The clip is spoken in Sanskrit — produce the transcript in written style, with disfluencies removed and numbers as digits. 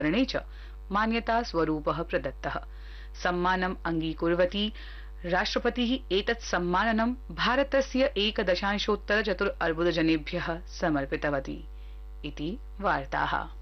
करणे च मान्यता स्वरूपः प्रदत्तः। सम्मानम् अंगीकुर्वती राष्ट्रपतिः एतत् सम्माननं भारतस्य 1.4 अर्बुदजनेभ्यः समर्पितवती इति वार्ताः।